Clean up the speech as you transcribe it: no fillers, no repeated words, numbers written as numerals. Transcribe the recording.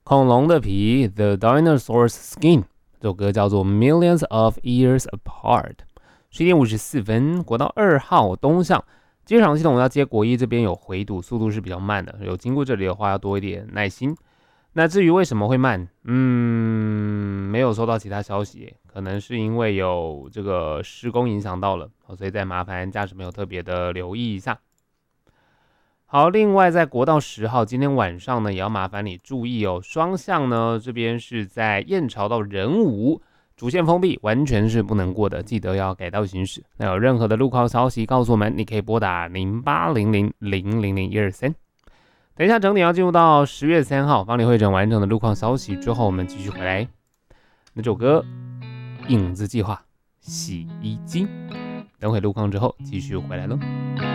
恐龙的皮 The Dinosaur's Skin 这首歌叫做 Millions of Years Apart。11:54，国道2号东向机场系统要接国一，这边有回堵，速度是比较慢的，有经过这里的话要多一点耐心。那至于为什么会慢，没有收到其他消息，可能是因为有这个施工影响到了，所以再麻烦驾驶朋友特别的留意一下。好，另外在国道10号，今天晚上呢也要麻烦你注意哦，双向呢这边是在燕巢到仁武，主线封闭，完全是不能过的，记得要改道行驶。那有任何的路况消息告诉我们，你可以拨打0800000123。等一下整点要进入到10月3号，帮你汇整完整的路况消息之后，我们继续回来。那首歌《影子计划》洗衣机，等会路况之后继续回来喽。